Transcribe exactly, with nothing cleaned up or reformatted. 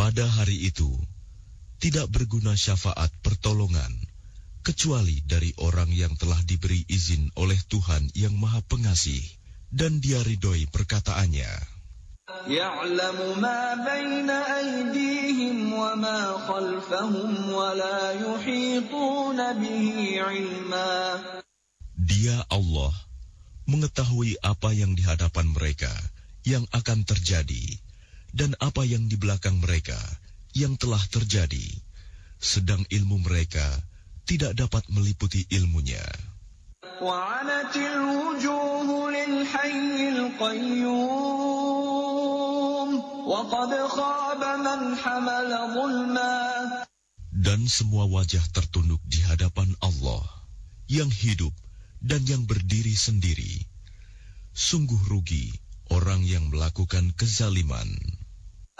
Pada hari itu, tidak berguna syafaat pertolongan, kecuali dari orang yang telah diberi izin oleh Tuhan yang Maha Pengasih, dan Dia ridhoi perkataannya. يَعْلَمُ مَا بَيْنَ أَيْدِيهِمْ وَمَا خَلْفَهُمْ وَلَا يُحِيطُونَ بِهِ عِلْمًا. Dia Allah mengetahui apa yang di hadapan mereka yang akan terjadi dan apa yang di belakang mereka yang telah terjadi, sedang ilmu mereka tidak dapat meliputi ilmunya. وَعَنَتِ الْوُجُوهُ لِلْحَيِّ الْقَيُّومِ وَقَدْ خَابَ مَنْ حَمَلَ ظُلْمًا. Dan semua wajah tertunduk di hadapan Allah yang hidup dan yang berdiri sendiri. Sungguh rugi orang yang melakukan kezaliman.